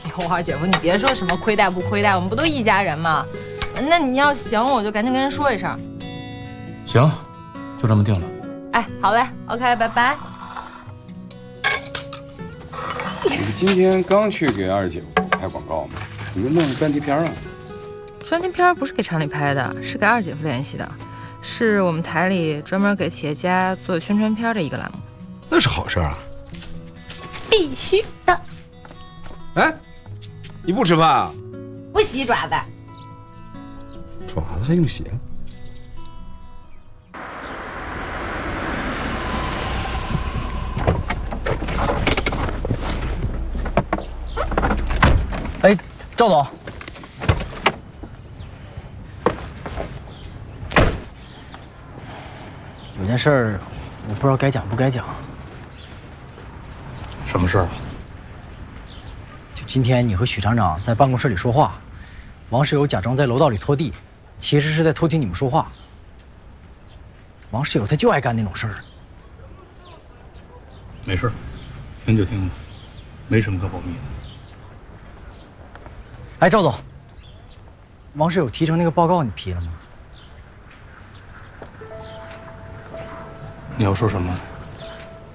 哟，二姐夫，你别说什么亏待不亏待，我们不都一家人吗？那你要行，我就赶紧跟人说一声。 行，就这么定了。 哎，好嘞 ，OK， 拜拜。 你不今天刚去给二姐夫拍广告吗？怎么弄专题片啊？ 专题片不是给厂里拍的，是给二姐夫联系的，是我们台里专门给企业家做宣传片的一个栏目。 那是好事啊！ 必须的。 哎，你不吃饭啊？ 不洗爪子。 爪子还用洗啊？ 哎，赵总，有件事儿，我不知道该讲不该讲。 什么事儿？ 就今天你和许厂长在办公室里说话，王室友假装在楼道里拖地，其实是在偷听你们说话。王室友他就爱干那种事儿。 没事，听就听吧，没什么可保密的。 哎，赵总，王室友提成那个报告你批了吗？ 你要说什么？